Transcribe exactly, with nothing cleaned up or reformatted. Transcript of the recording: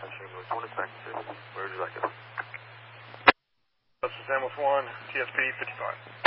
One is back to Where would you like it? This is Amos one, T S P fifty-five.